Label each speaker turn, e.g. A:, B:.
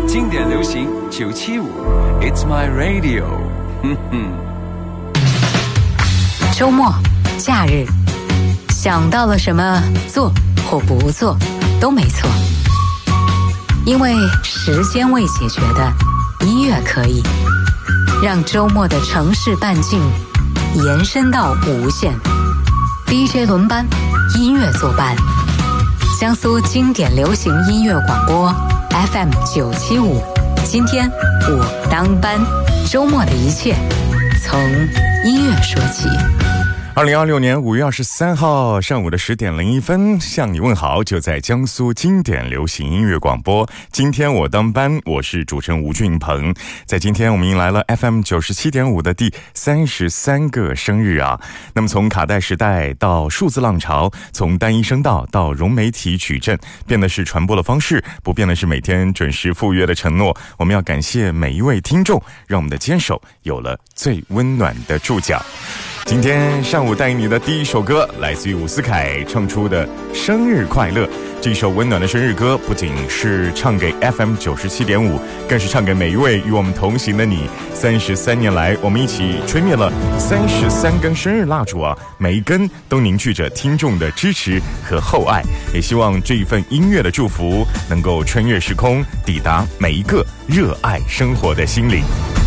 A: 经典流行975 It's my radio
B: 周末假日想到了什么做或不做都没错，因为时间未解决的音乐可以让周末的城市半径延伸到无限。 DJ 轮班，音乐作伴，江苏经典流行音乐广播 FM 975，今天我当班，周末的一切从音乐说起。
C: 2026年5月23号上午的10点01分，向你问好，就在江苏经典流行音乐广播。今天我当班，我是主持人吴俊鹏。在今天我们迎来了 FM 97.5的第33个生日啊。那么从卡带时代到数字浪潮，从单一声道到融媒体矩阵，变的是传播的方式，不变的是每天准时赴约的承诺。我们要感谢每一位听众，让我们的坚守有了最温暖的注脚。今天上午带给你的第一首歌来自于伍思凯唱出的生日快乐。这首温暖的生日歌不仅是唱给 FM 97.5，更是唱给每一位与我们同行的你。33年来我们一起吹灭了33根生日蜡烛啊，每一根都凝聚着听众的支持和厚爱，也希望这一份音乐的祝福能够穿越时空，抵达每一个热爱生活的心灵。